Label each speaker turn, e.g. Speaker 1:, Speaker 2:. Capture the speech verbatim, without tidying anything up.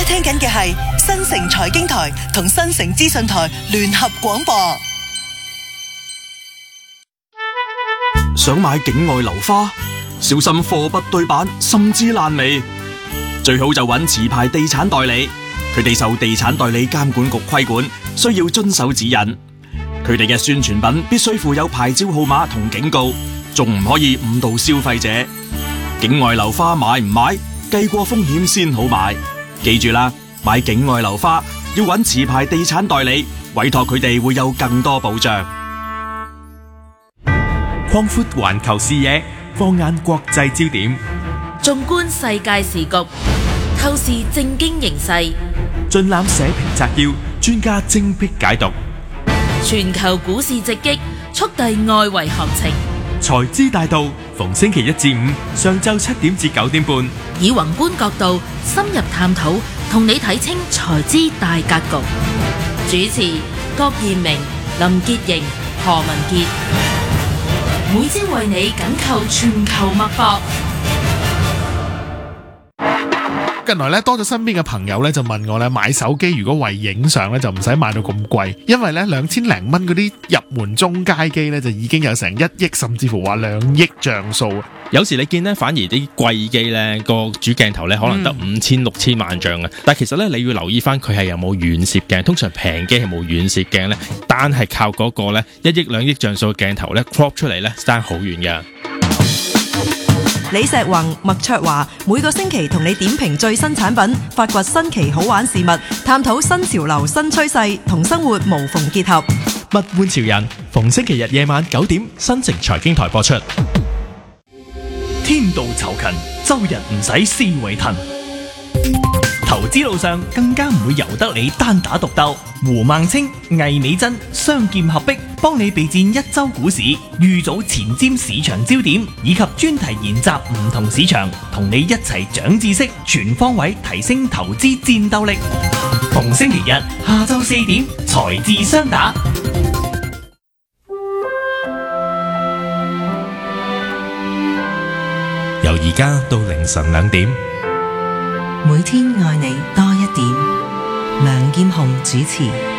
Speaker 1: 家聽緊嘅係新城財經台同新城資訊台聯合廣播。
Speaker 2: 想買境外樓花，小心貨不對版，甚至爛尾。最好就揾持牌地產代理，佢哋受地產代理監管局規管，需要遵守指引。佢哋嘅宣傳品必須附有牌照號碼同警告，仲唔可以誤導消費者。境外樓花買唔買，計過風險先好買。記住啦，買境外樓花要揾持牌地產代理，委託佢哋會有更多保障。
Speaker 3: 擴闊環球視野，放眼國際焦點，
Speaker 4: 縱觀世界時局，透視政經形勢，
Speaker 3: 盡覽社評摘要，專家精闢解讀。
Speaker 4: 全球股市直擊，速遞外圍行情。
Speaker 3: 財資大道，逢星期一至五上晝七點至九點半，
Speaker 4: 以宏觀角度深入探討，同你睇清財資大格局。主持郭彥明、林潔瑩、何文傑，每朝為你緊扣全球脈搏。
Speaker 5: 近來咧多咗身邊嘅朋友咧就問我咧買手機如果為影相咧就唔使買到咁貴，因為咧兩千零蚊嗰啲入門中階機咧就已經有成一億甚至乎話兩億像素。
Speaker 6: 有時你見咧反而啲貴機咧個主鏡頭咧可能得五千六千萬像啊，但其實咧你要留意翻佢係有冇遠攝鏡，通常平機係冇遠攝鏡咧，單係靠嗰個咧一億兩億像素嘅鏡頭咧 crop 出嚟咧爭好遠㗎。
Speaker 7: 李石宏、麥卓華每個星期同你點評最新產品，發掘新奇好玩事物，探討新潮流新趨勢，同生活無縫結合。
Speaker 8: 物玩潮人，逢星期日夜晚九點，新城財經台播出。
Speaker 9: 天道酬勤，周日唔使思維騰。投資路上更加唔會由得你單打獨鬥。胡孟青、魏美珍雙劍合璧，幫你備戰一周股市，預早前瞻市場焦點，以及專題研習唔同市場，同你一齊長知識，全方位提升投資戰鬥力。逢星期日下晝四點，財智雙打。
Speaker 3: 由而家到凌晨兩點，
Speaker 7: 每天愛你多一點。梁劍虹主持。